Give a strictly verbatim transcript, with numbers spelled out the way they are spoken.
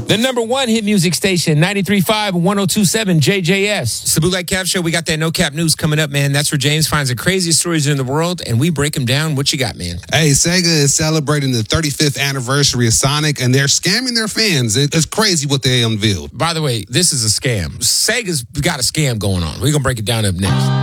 The number one hit music station, ninety-three point five, one oh two point seven J J S. It's the Bootleg Cap Show. We got that No Cap News coming up, man. That's where James finds the craziest stories in the world, and we break them down. What you got, man? Hey, Sega is celebrating the thirty-fifth anniversary of Sonic, and they're scamming their fans. It's crazy what they unveiled. By the way, this is a scam. Sega's got a scam going on. We're going to break it down up next.